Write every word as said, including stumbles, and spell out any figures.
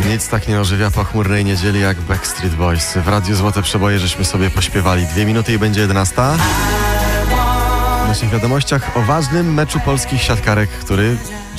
Nic tak nie ożywia pochmurnej niedzieli jak Backstreet Boys. W Radiu Złote Przeboje żeśmy sobie pośpiewali. Dwie minuty i będzie jedenasta. W naszych wiadomościach o ważnym meczu polskich siatkarek, który